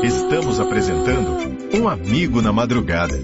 Estamos apresentando Um Amigo na Madrugada.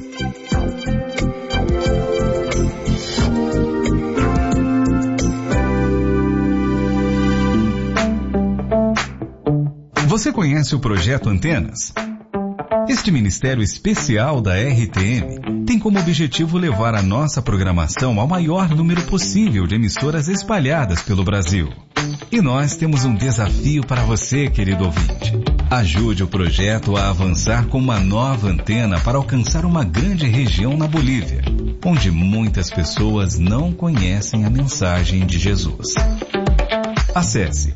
Você conhece o Projeto Antenas? Este ministério especial da RTM tem como objetivo levar a nossa programação ao maior número possível de emissoras espalhadas pelo Brasil. E nós temos um desafio para você, querido ouvinte. Ajude o projeto a avançar com uma nova antena para alcançar uma grande região na Bolívia, onde muitas pessoas não conhecem a mensagem de Jesus. Acesse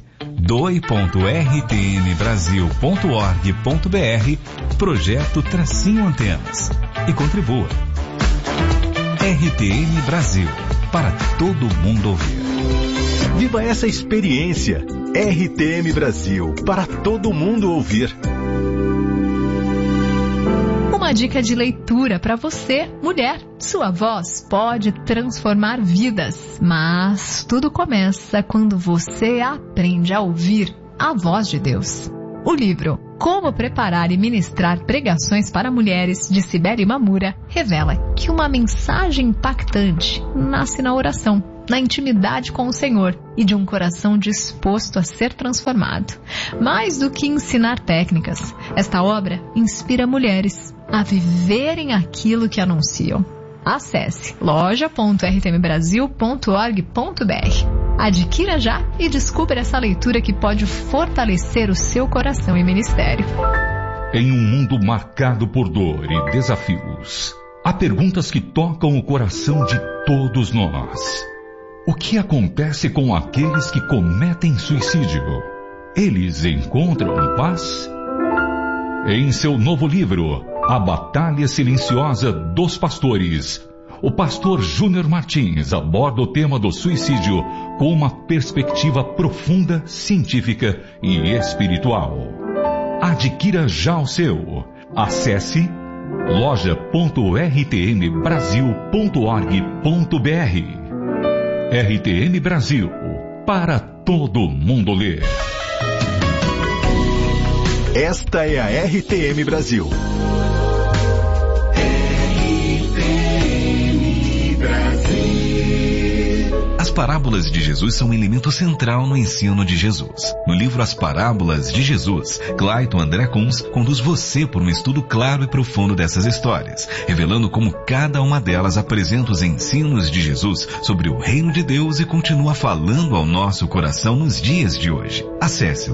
doe.rtmbrasil.org.br Projeto-Antenas e contribua. RTM Brasil, para todo mundo ouvir. Viva essa experiência. RTM Brasil, para todo mundo ouvir. Uma dica de leitura para você, mulher. Sua voz pode transformar vidas, mas tudo começa quando você aprende a ouvir a voz de Deus. O livro Como Preparar e Ministrar Pregações para Mulheres, de Cibele Mamura, revela que uma mensagem impactante nasce na oração, na intimidade com o Senhor e de um coração disposto a ser transformado. Mais do que ensinar técnicas, esta obra inspira mulheres a viverem aquilo que anunciam. Acesse loja.rtmbrasil.org.br. Adquira já e descubra essa leitura que pode fortalecer o seu coração e ministério. Em um mundo marcado por dor e desafios, há perguntas que tocam o coração de todos nós. O que acontece com aqueles que cometem suicídio? Eles encontram paz? Em seu novo livro, A Batalha Silenciosa dos Pastores, o pastor Júnior Martins aborda o tema do suicídio com uma perspectiva profunda, científica e espiritual. Adquira já o seu. Acesse loja.rtmbrasil.org.br. RTM Brasil, para todo mundo ler. Esta é a RTM Brasil. As parábolas de Jesus são um elemento central no ensino de Jesus. No livro As Parábolas de Jesus, Clayton André Kunz conduz você por um estudo claro e profundo dessas histórias, revelando como cada uma delas apresenta os ensinos de Jesus sobre o reino de Deus e continua falando ao nosso coração nos dias de hoje. Acesse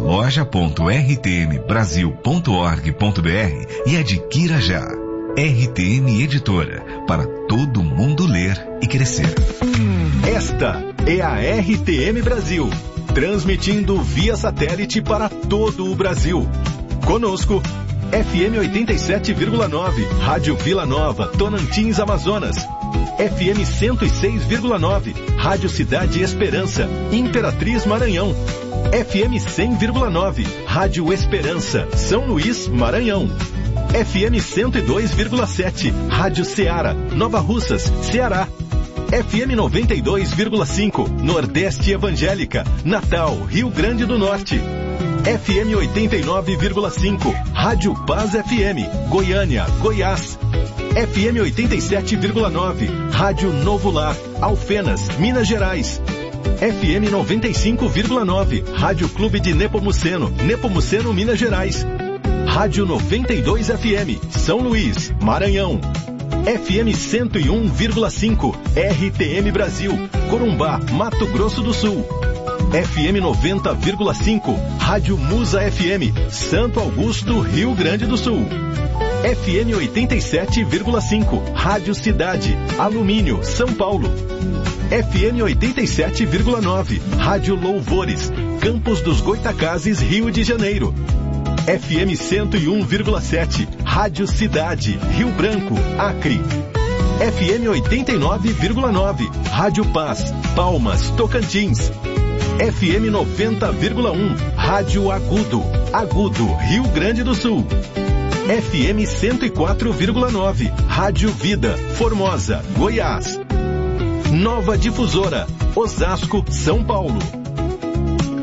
loja.rtmbrasil.org.br e adquira já. RTM Editora, para todo mundo ler e crescer. Esta é a RTM Brasil, transmitindo via satélite para todo o Brasil. Conosco, FM 87,9, Rádio Vila Nova, Tonantins, Amazonas. FM 106,9, Rádio Cidade Esperança, Imperatriz, Maranhão. FM 100,9, Rádio Esperança, São Luís, Maranhão. FM 102,7, Rádio Ceará, Nova Russas, Ceará. FM 92,5, Nordeste Evangélica, Natal, Rio Grande do Norte. FM 89,5, Rádio Paz FM, Goiânia, Goiás. FM 87,9, Rádio Novo Lar, Alfenas, Minas Gerais. FM 95,9, Rádio Clube de Nepomuceno, Nepomuceno, Minas Gerais. Rádio 92 FM, São Luís, Maranhão. FM 101,5, RTM Brasil, Corumbá, Mato Grosso do Sul. FM 90,5, Rádio Musa FM, Santo Augusto, Rio Grande do Sul. FM 87,5, Rádio Cidade, Alumínio, São Paulo. FM 87,9, Rádio Louvores, Campos dos Goitacazes, Rio de Janeiro. FM 101,7, Rádio Cidade, Rio Branco, Acre. FM 89,9, Rádio Paz, Palmas, Tocantins. FM 90,1, Rádio Agudo, Agudo, Rio Grande do Sul. FM 104,9, Rádio Vida, Formosa, Goiás. Nova Difusora, Osasco, São Paulo.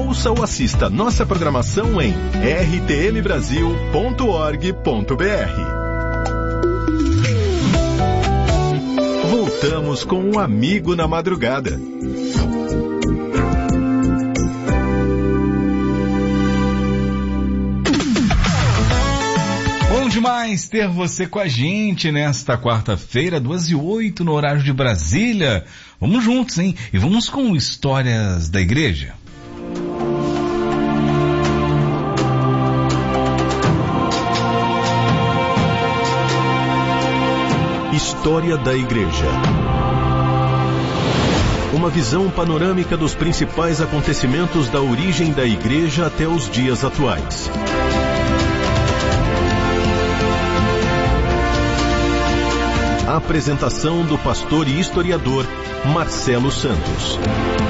Ouça ou assista nossa programação em rtmbrasil.org.br. Voltamos com um Amigo na Madrugada. Bom demais ter você com a gente nesta quarta-feira, 2h08 no horário de Brasília. Vamos juntos, hein? E vamos com histórias da igreja. História da Igreja. Uma visão panorâmica dos principais acontecimentos da origem da Igreja até os dias atuais. A apresentação do pastor e historiador Marcelo Santos.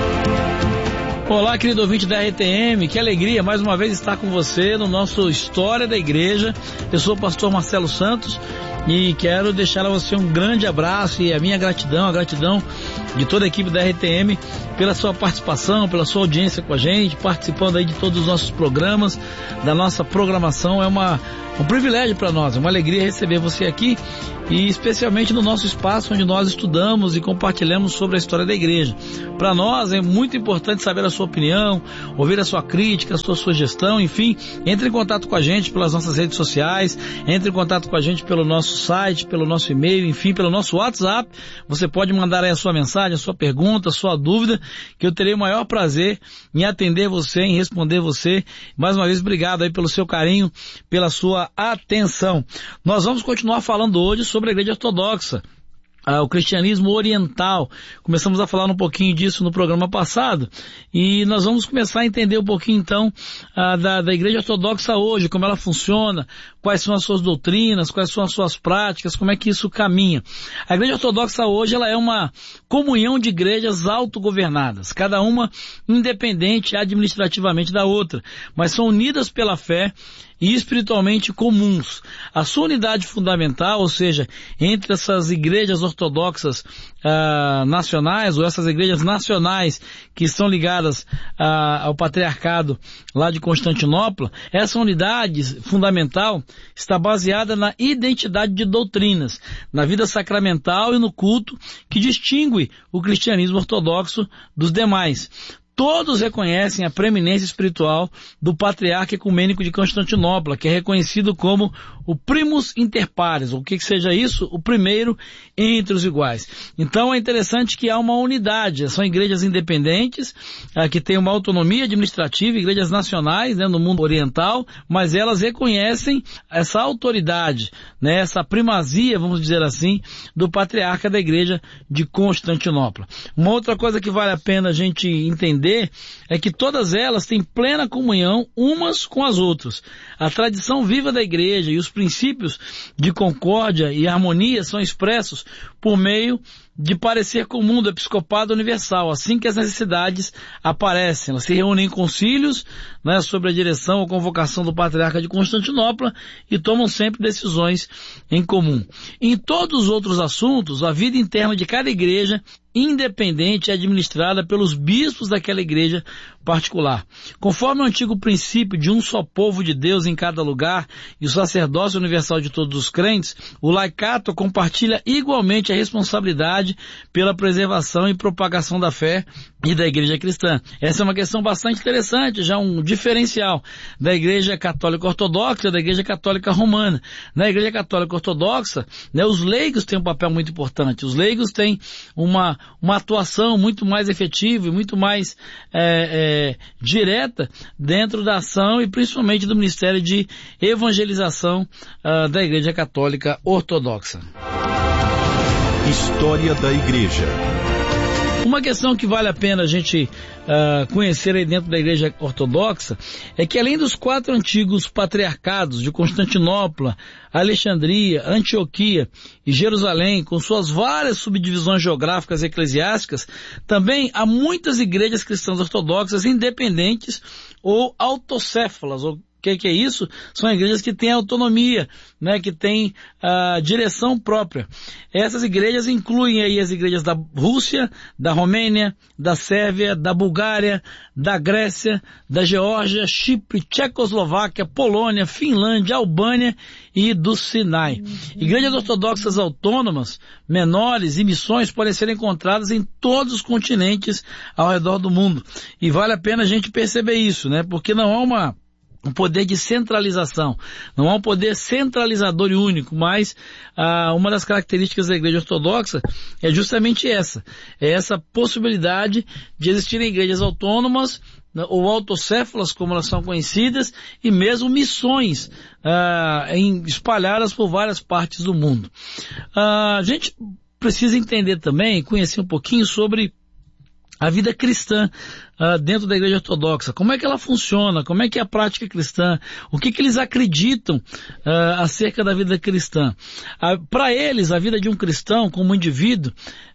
Olá, querido ouvinte da RTM, que alegria mais uma vez estar com você no nosso História da Igreja. Eu sou o pastor Marcelo Santos e quero deixar a você um grande abraço e a minha gratidão, a gratidão de toda a equipe da RTM pela sua participação, pela sua audiência com a gente, participando aí de todos os nossos programas, da nossa programação. É um privilégio para nós, é uma alegria receber você aqui e especialmente no nosso espaço onde nós estudamos e compartilhamos sobre a história da igreja. Para nós é muito importante saber a sua opinião, ouvir a sua crítica, a sua sugestão, enfim, entre em contato com a gente pelas nossas redes sociais, entre em contato com a gente pelo nosso site, pelo nosso e-mail, enfim, pelo nosso WhatsApp. Você pode mandar aí a sua mensagem, a sua pergunta, a sua dúvida, que eu terei o maior prazer em atender você, em responder você. Mais uma vez, obrigado aí pelo seu carinho, pela sua atenção. Nós vamos continuar falando hoje sobre a Igreja Ortodoxa, o cristianismo oriental. Começamos a falar um pouquinho disso no programa passado e nós vamos começar a entender um pouquinho então da Igreja Ortodoxa hoje, como ela funciona, quais são as suas doutrinas, quais são as suas práticas, como é que isso caminha. A Igreja Ortodoxa hoje ela é uma comunhão de igrejas autogovernadas, cada uma independente administrativamente da outra, mas são unidas pela fé e espiritualmente comuns. A sua unidade fundamental, ou seja, entre essas igrejas ortodoxas nacionais, ou essas igrejas nacionais que estão ligadas ao patriarcado lá de Constantinopla, essa unidade fundamental está baseada na identidade de doutrinas, na vida sacramental e no culto que distingue o cristianismo ortodoxo dos demais. Todos reconhecem a preeminência espiritual do patriarca ecumênico de Constantinopla, que é reconhecido como o primus inter pares, ou o que seja isso? O primeiro entre os iguais. Então é interessante que há uma unidade, são igrejas independentes, que têm uma autonomia administrativa, igrejas nacionais, no mundo oriental, mas elas reconhecem essa autoridade, essa primazia, vamos dizer assim, do patriarca da igreja de Constantinopla. Uma outra coisa que vale a pena a gente entender é que todas elas têm plena comunhão umas com as outras. A tradição viva da igreja e os princípios de concórdia e harmonia são expressos por meio de parecer comum do episcopado universal, assim que as necessidades aparecem. Elas se reúnem em concílios, sob a direção ou convocação do patriarca de Constantinopla e tomam sempre decisões em comum. Em todos os outros assuntos, a vida interna de cada igreja independente é administrada pelos bispos daquela igreja particular. Conforme o antigo princípio de um só povo de Deus em cada lugar e o sacerdócio universal de todos os crentes, o laicato compartilha igualmente a responsabilidade pela preservação e propagação da fé e da igreja cristã. Essa é uma questão bastante interessante, já um diferencial da igreja católica ortodoxa e da igreja católica romana. Na igreja católica ortodoxa, os leigos têm um papel muito importante. Os leigos têm uma atuação muito mais efetiva e muito mais direta dentro da ação e principalmente do ministério de evangelização da igreja católica ortodoxa. História da Igreja. Uma questão que vale a pena a gente conhecer aí dentro da igreja ortodoxa é que além dos 4 antigos patriarcados de Constantinopla, Alexandria, Antioquia e Jerusalém, com suas várias subdivisões geográficas e eclesiásticas, também há muitas igrejas cristãs ortodoxas independentes ou autocéfalas, ou O que é isso? São igrejas que têm autonomia, né, que têm direção própria. Essas igrejas incluem aí as igrejas da Rússia, da Romênia, da Sérvia, da Bulgária, da Grécia, da Geórgia, Chipre, Tchecoslováquia, Polônia, Finlândia, Albânia e do Sinai. Igrejas ortodoxas autônomas, menores e missões podem ser encontradas em todos os continentes ao redor do mundo. E vale a pena a gente perceber isso, né, porque não há um poder de centralização, não há um poder centralizador e único, mas uma das características da igreja ortodoxa é justamente essa possibilidade de existirem igrejas autônomas ou autocéfalas, como elas são conhecidas, e mesmo missões espalhadas por várias partes do mundo. A gente precisa entender também, conhecer um pouquinho sobre a vida cristã dentro da igreja ortodoxa. Como é que ela funciona? Como é que é a prática cristã? O que eles acreditam acerca da vida cristã? Para eles, a vida de um cristão, como indivíduo,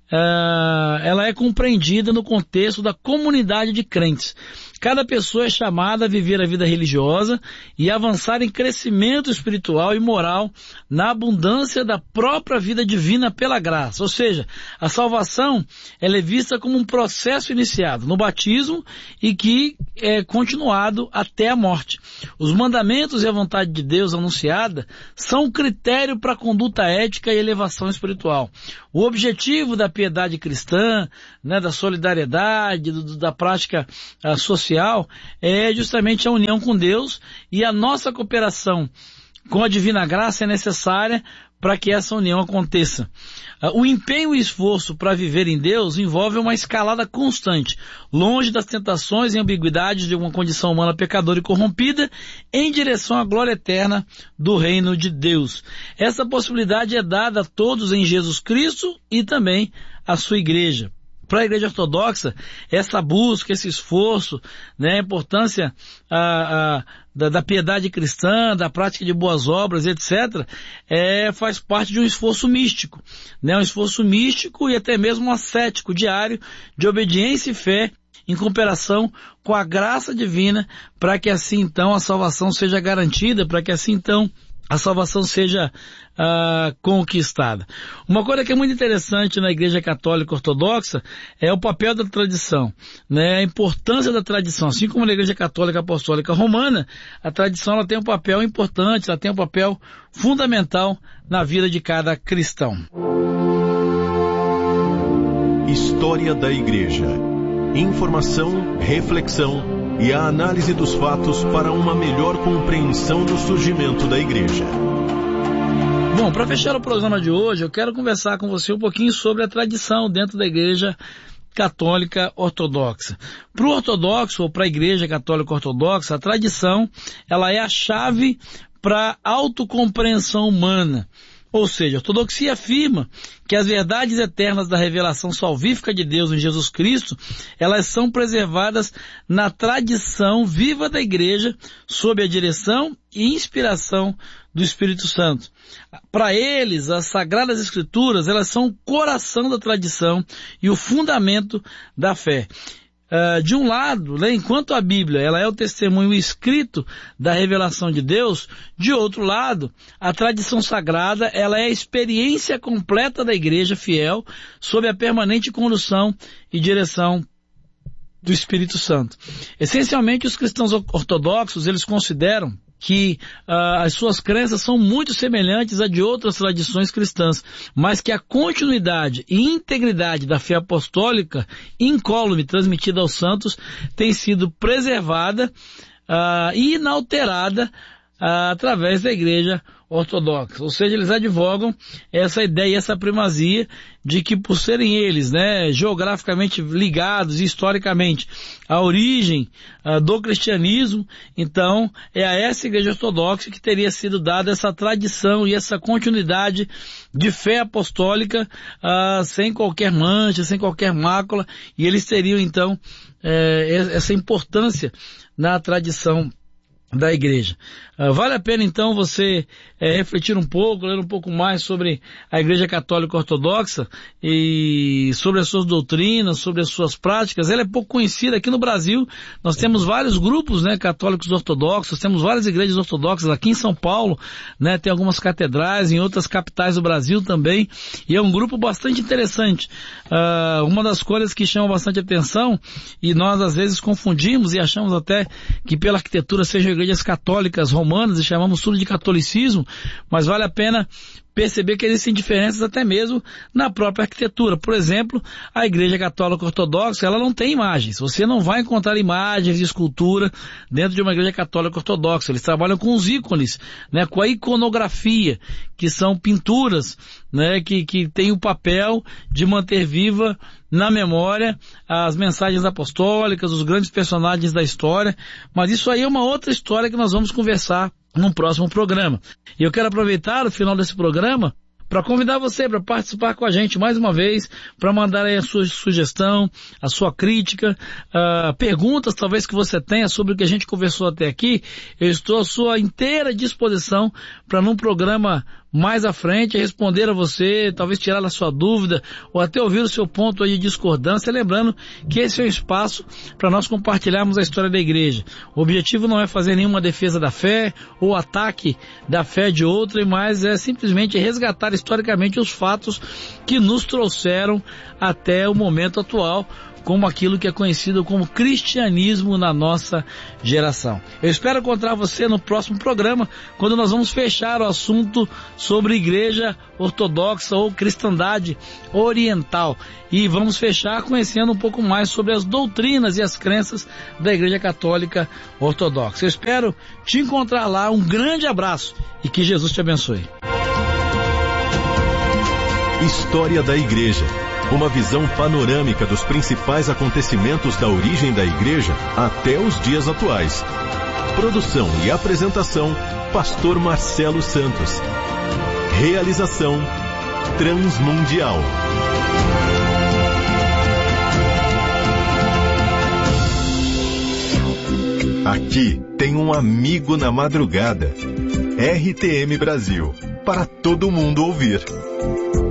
ela é compreendida no contexto da comunidade de crentes. Cada pessoa é chamada a viver a vida religiosa e avançar em crescimento espiritual e moral na abundância da própria vida divina pela graça. Ou seja, a salvação ela é vista como um processo iniciado no batismo e que é continuado até a morte. Os mandamentos e a vontade de Deus anunciada são um critério para a conduta ética e elevação espiritual. O objetivo da piedade cristã, né, da solidariedade, da prática social, é justamente a união com Deus, e a nossa cooperação com a divina graça é necessária para que essa união aconteça. O empenho e esforço para viver em Deus envolve uma escalada constante, longe das tentações e ambiguidades de uma condição humana pecadora e corrompida, em direção à glória eterna do reino de Deus. Essa possibilidade é dada a todos em Jesus Cristo e também à sua igreja. Para a igreja ortodoxa, essa busca, esse esforço, né, a importância da piedade cristã, da prática de boas obras, etc., faz parte de um esforço místico, né, um esforço místico e até mesmo um ascético diário de obediência e fé em cooperação com a graça divina, para que assim então a salvação seja garantida, para que assim então a salvação seja conquistada. Uma coisa que é muito interessante na Igreja Católica Ortodoxa é o papel da tradição, né? A importância da tradição. Assim como na Igreja Católica Apostólica Romana, a tradição ela tem um papel importante, ela tem um papel fundamental na vida de cada cristão. História da Igreja. Informação, reflexão e a análise dos fatos para uma melhor compreensão do surgimento da igreja. Bom, para fechar o programa de hoje, eu quero conversar com você um pouquinho sobre a tradição dentro da Igreja Católica Ortodoxa. Para o ortodoxo ou para a Igreja Católica Ortodoxa, a tradição ela é a chave para a autocompreensão humana. Ou seja, a ortodoxia afirma que as verdades eternas da revelação salvífica de Deus em Jesus Cristo, elas são preservadas na tradição viva da igreja, sob a direção e inspiração do Espírito Santo. Para eles, as Sagradas Escrituras, elas são o coração da tradição e o fundamento da fé. De um lado, né, enquanto a Bíblia ela é o testemunho escrito da revelação de Deus, de outro lado, a tradição sagrada ela é a experiência completa da igreja fiel sob a permanente condução e direção do Espírito Santo. Essencialmente, os cristãos ortodoxos eles consideram que as suas crenças são muito semelhantes a de outras tradições cristãs, mas que a continuidade e integridade da fé apostólica, incólume, transmitida aos santos, tem sido preservada e inalterada através da Igreja Ortodoxa. Ou seja, eles advogam essa ideia, essa primazia de que por serem eles, né, geograficamente ligados historicamente à origem do cristianismo, então é a essa Igreja Ortodoxa que teria sido dada essa tradição e essa continuidade de fé apostólica sem qualquer mancha, sem qualquer mácula, e eles teriam então essa importância na tradição da igreja. Vale a pena então você refletir um pouco, ler um pouco mais sobre a Igreja Católica Ortodoxa e sobre as suas doutrinas, sobre as suas práticas. Ela é pouco conhecida aqui no Brasil. Nós temos vários grupos, né, católicos ortodoxos, temos várias igrejas ortodoxas aqui em São Paulo, né, tem algumas catedrais em outras capitais do Brasil também, e é um grupo bastante interessante. Uma das coisas que chama bastante atenção, e nós às vezes confundimos e achamos até que pela arquitetura sejam igrejas católicas romanas e chamamos tudo de catolicismo, mas vale a pena perceber que existem diferenças até mesmo na própria arquitetura. Por exemplo, a Igreja Católica Ortodoxa, ela não tem imagens. Você não vai encontrar imagens de escultura dentro de uma Igreja Católica Ortodoxa. Eles trabalham com os ícones, né, com a iconografia, que são pinturas, né, que tem o papel de manter viva na memória as mensagens apostólicas, os grandes personagens da história. Mas isso aí é uma outra história que nós vamos conversar num próximo programa. E eu quero aproveitar o final desse programa para convidar você para participar com a gente mais uma vez, para mandar aí a sua sugestão, a sua crítica, perguntas talvez que você tenha sobre o que a gente conversou até aqui. Eu estou à sua inteira disposição para num programa mais à frente responder a você, talvez tirar a sua dúvida ou até ouvir o seu ponto aí de discordância, lembrando que esse é o espaço para nós compartilharmos a história da igreja. O objetivo não é fazer nenhuma defesa da fé ou ataque da fé de outra, mas é simplesmente resgatar historicamente os fatos que nos trouxeram até o momento atual, como aquilo que é conhecido como cristianismo na nossa geração. Eu espero encontrar você no próximo programa, quando nós vamos fechar o assunto sobre igreja ortodoxa ou cristandade oriental. E vamos fechar conhecendo um pouco mais sobre as doutrinas e as crenças da Igreja Católica Ortodoxa. Eu espero te encontrar lá. Um grande abraço e que Jesus te abençoe. História da Igreja. Uma visão panorâmica dos principais acontecimentos da origem da Igreja até os dias atuais. Produção e apresentação, Pastor Marcelo Santos. Realização, Transmundial. Aqui tem um amigo na madrugada. RTM Brasil, para todo mundo ouvir.